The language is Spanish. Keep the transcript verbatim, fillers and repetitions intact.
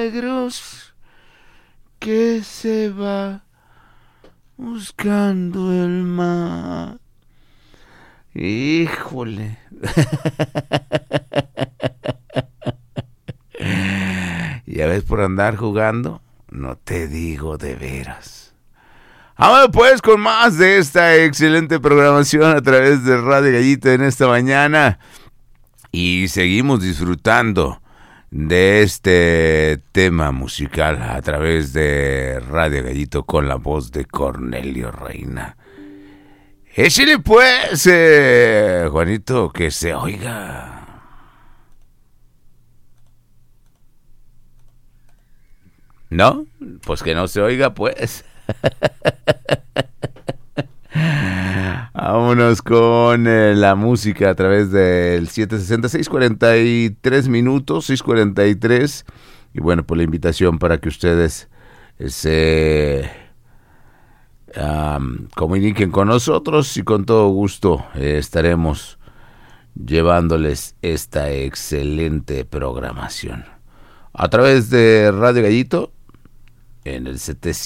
negros que se va buscando el mar. Híjole. Ya ves, por andar jugando, no te digo de veras. Vamos pues con más de esta excelente programación a través de Radio Gallito en esta mañana. Y seguimos disfrutando de este tema musical a través de Radio Gallito con la voz de Cornelio Reina. Échale pues, eh, Juanito, que se oiga. ¿No? Pues que no se oiga, pues. Vámonos con eh, la música a través del siete sesenta, seiscientos cuarenta y tres minutos, seiscientos cuarenta y tres. Y bueno, pues la invitación para que ustedes eh, se um, comuniquen con nosotros y con todo gusto eh, estaremos llevándoles esta excelente programación. A través de Radio Gallito en el setecientos.